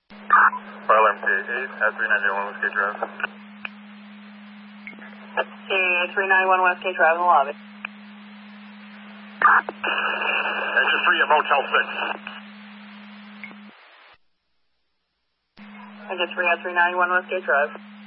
Fire alarm T8 at 391 Westgate Drive. T391 Westgate Drive in the lobby. Exit 3 at Motel 6. Exit 3 at 391 Westgate Drive.